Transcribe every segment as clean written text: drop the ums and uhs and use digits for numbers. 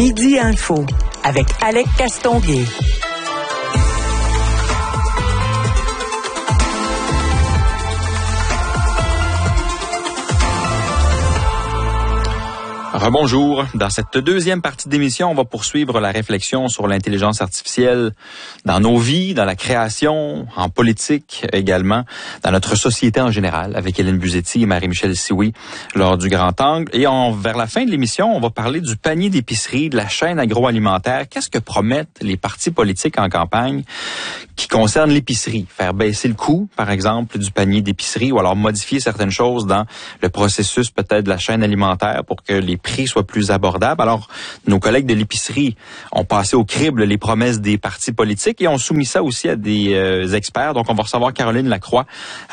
Midi Info avec Alec Castonguay. Rebonjour. Dans cette deuxième partie d'émission, on va poursuivre la réflexion sur l'intelligence artificielle dans nos vies, dans la création, en politique également, dans notre société en général, avec Hélène Buzetti et Marie-Michel Sioui lors du Grand Angle. Et vers la fin de l'émission, on va parler du panier d'épicerie, de la chaîne agroalimentaire. Qu'est-ce que promettent les partis politiques en campagne qui concernent l'épicerie? Faire baisser le coût, par exemple, du panier d'épicerie ou alors modifier certaines choses dans le processus peut-être de la chaîne alimentaire pour que les prix soient plus abordables. Alors, nos collègues de l'épicerie ont passé au crible les promesses des partis politiques et ont soumis ça aussi à des experts. Donc, on va recevoir Caroline Lacroix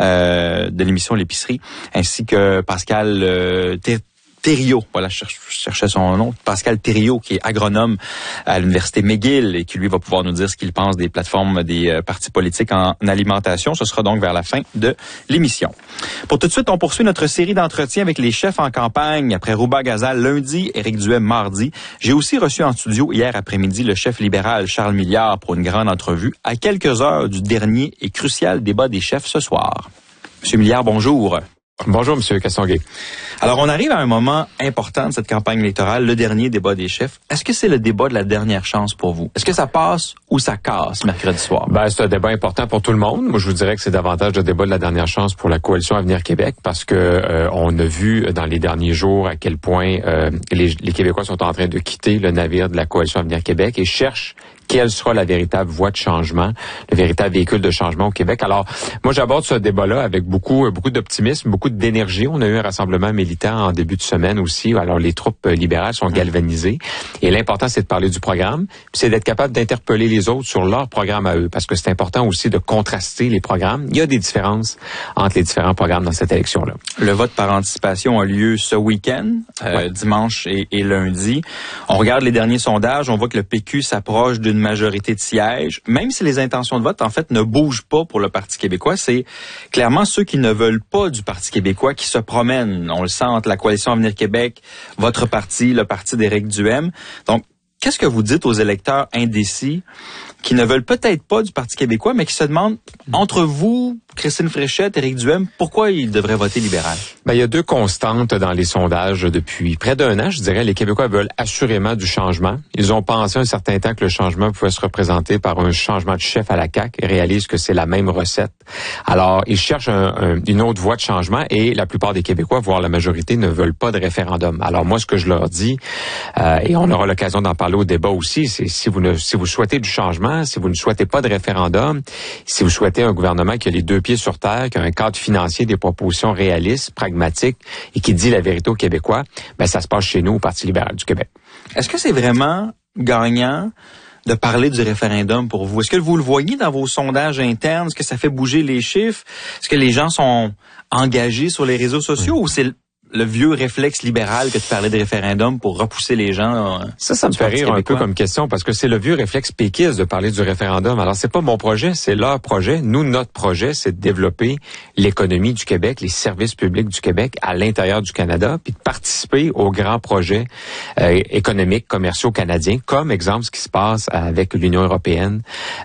de l'émission L'épicerie, ainsi que Pascal Thériault, voilà, je cherchais son nom, Pascal Thériault, qui est agronome à l'Université McGill et qui, lui, va pouvoir nous dire ce qu'il pense des plateformes des partis politiques en alimentation. Ce sera donc vers la fin de l'émission. Pour tout de suite, on poursuit notre série d'entretiens avec les chefs en campagne. Après Rouba Gazal lundi, Éric Duhem mardi. J'ai aussi reçu en studio hier après-midi le chef libéral Charles Milliard pour une grande entrevue à quelques heures du dernier et crucial débat des chefs ce soir. Monsieur Milliard, bonjour. Bonjour, Monsieur Castonguay. Alors, on arrive à un moment important de cette campagne électorale, le dernier débat des chefs. Est-ce que c'est le débat de la dernière chance pour vous? Est-ce que ça passe ou ça casse mercredi soir? C'est un débat important pour tout le monde. Moi, je vous dirais que c'est davantage le débat de la dernière chance pour la coalition Avenir Québec parce que on a vu dans les derniers jours à quel point les Québécois sont en train de quitter le navire de la coalition Avenir Québec et cherchent quelle sera la véritable voie de changement, le véritable véhicule de changement au Québec. Alors, moi, j'aborde ce débat-là avec beaucoup d'optimisme, beaucoup d'énergie. On a eu un rassemblement militant en début de semaine aussi. Alors, les troupes libérales sont galvanisées. Et l'important, c'est de parler du programme, puis c'est d'être capable d'interpeller les autres sur leur programme à eux, parce que c'est important aussi de contraster les programmes. Il y a des différences entre les différents programmes dans cette élection-là. Le vote par anticipation a lieu ce week-end, dimanche et lundi. On regarde les derniers sondages, on voit que le PQ s'approche d'une majorité de sièges, même si les intentions de vote, en fait, ne bougent pas pour le Parti québécois. C'est clairement ceux qui ne veulent pas du Parti québécois qui se promènent. On le sent entre la coalition Avenir Québec, votre parti, le parti d'Éric Duhem. Donc, qu'est-ce que vous dites aux électeurs indécis qui ne veulent peut-être pas du Parti québécois, mais qui se demandent, entre vous, Christine Fréchette, Éric Duhem, pourquoi ils devraient voter libéral? Il y a deux constantes dans les sondages depuis près d'un an. Je dirais, les Québécois veulent assurément du changement. Ils ont pensé un certain temps que le changement pouvait se représenter par un changement de chef à la CAQ et réalisent que c'est la même recette. Alors, ils cherchent une autre voie de changement et la plupart des Québécois, voire la majorité, ne veulent pas de référendum. Alors, moi, ce que je leur dis, et on aura l'occasion d'en parler au débat aussi, c'est si vous souhaitez du changement, si vous ne souhaitez pas de référendum, si vous souhaitez un gouvernement qui a les deux pieds sur terre, qui a un cadre financier, des propositions réalistes, pragmatiques et qui dit la vérité aux Québécois, ça se passe chez nous au Parti libéral du Québec. Est-ce que c'est vraiment gagnant de parler du référendum pour vous? Est-ce que vous le voyez dans vos sondages internes? Est-ce que ça fait bouger les chiffres? Est-ce que les gens sont engagés sur les réseaux sociaux ou c'est le vieux réflexe libéral que tu parlais de référendum pour repousser les gens? Ça me fait rire un peu comme question parce que c'est le vieux réflexe péquiste de parler du référendum. Alors, c'est pas mon projet, c'est leur projet. Nous, notre projet, c'est de développer l'économie du Québec, les services publics du Québec à l'intérieur du Canada, puis de participer aux grands projets économiques, commerciaux canadiens, comme exemple ce qui se passe avec l'Union européenne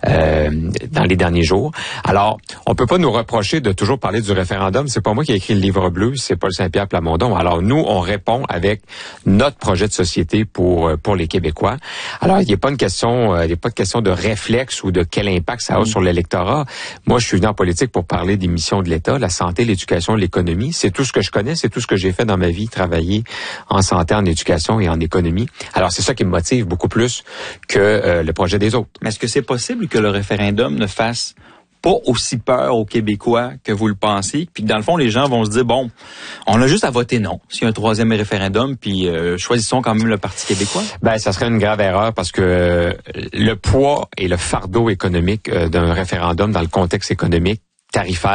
dans les derniers jours. Alors, on peut pas nous reprocher de toujours parler du référendum. C'est pas moi qui ai écrit le livre bleu, c'est Paul Saint-Pierre Plamondon. Alors, nous, on répond avec notre projet de société pour les Québécois. Alors, il n'y a pas de question de réflexe ou de quel impact ça a sur l'électorat. Moi, je suis venu en politique pour parler des missions de l'État, la santé, l'éducation, l'économie. C'est tout ce que je connais, c'est tout ce que j'ai fait dans ma vie, travailler en santé, en éducation et en économie. Alors, c'est ça qui me motive beaucoup plus que le projet des autres. Mais est-ce que c'est possible que le référendum ne fasse pas aussi peur aux Québécois que vous le pensez, puis que dans le fond, les gens vont se dire, bon, on a juste à voter non s'il y a un troisième référendum, puis choisissons quand même le Parti québécois? Ça serait une grave erreur parce que le poids et le fardeau économique d'un référendum dans le contexte économique tarifaire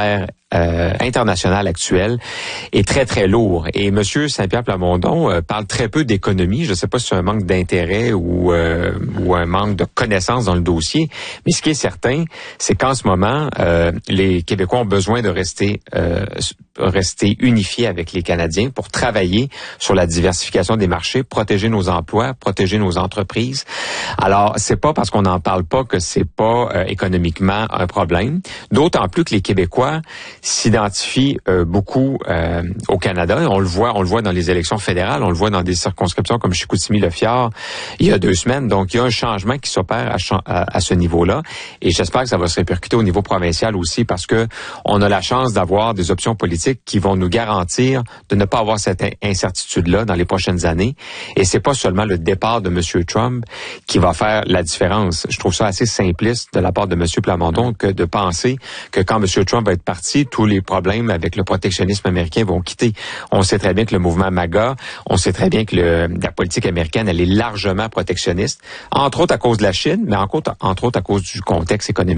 international actuel est très, très lourd. Et M. Saint-Pierre Plamondon parle très peu d'économie. Je ne sais pas si c'est un manque d'intérêt ou un manque de connaissances dans le dossier. Mais ce qui est certain, c'est qu'en ce moment, les Québécois ont besoin de rester unifiés avec les Canadiens pour travailler sur la diversification des marchés, protéger nos emplois, protéger nos entreprises. Alors, c'est pas parce qu'on n'en parle pas que c'est pas économiquement un problème. D'autant plus que les Québécois s'identifient beaucoup au Canada. On le voit dans les élections fédérales, on le voit dans des circonscriptions comme Chicoutimi-Le-Fjord il y a 2 semaines. Donc, il y a un changement qui s'opère à ce niveau-là. Et j'espère que ça va se répercuter au niveau provincial aussi parce que on a la chance d'avoir des options politiques qui vont nous garantir de ne pas avoir cette incertitude-là dans les prochaines années. Et c'est pas seulement le départ de M. Trump qui va faire la différence. Je trouve ça assez simpliste de la part de M. Plamondon que de penser que quand M. Trump va être parti, tous les problèmes avec le protectionnisme américain vont quitter. On sait très bien que le mouvement MAGA, on sait très bien que la politique américaine, elle est largement protectionniste, entre autres à cause de la Chine, mais entre autres à cause du contexte économique